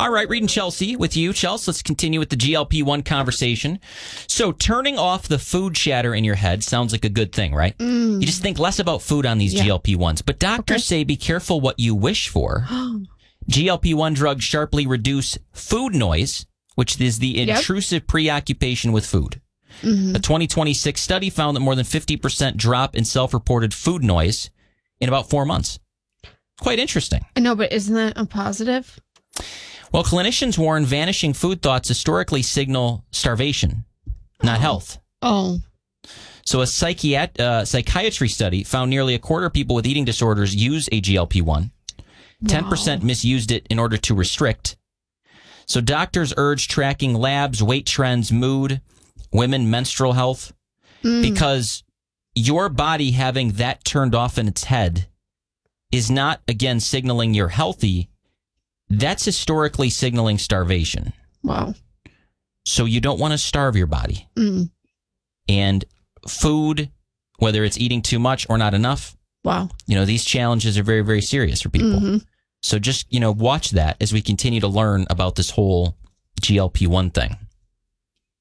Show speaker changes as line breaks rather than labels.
All right, Reed and Chelsea with you. Chelsea, let's continue with the GLP-1 conversation. So turning off the food chatter in your head sounds like a good thing, right? You just think less about food on these GLP-1s. But doctors say be careful what you wish for. GLP-1 drugs sharply reduce food noise, which is the intrusive preoccupation with food. A 2026 study found that more than 50% drop in self-reported food noise in about 4 months. Quite interesting.
I know, but isn't that a positive?
Well, clinicians warn vanishing food thoughts historically signal starvation, not health.
Oh.
So a psychiatry study found nearly a quarter of people with eating disorders use a GLP-1. 10% misused it in order to restrict. So doctors urge tracking labs, weight trends, mood, women, menstrual health, because your body having that turned off in its head is not, again, signaling you're healthy. That's historically signaling starvation.
Wow.
So you don't want to starve your body. And food, whether it's eating too much or not enough, these challenges are very, very serious for people. So just, watch that as we continue to learn about this whole GLP-1 thing.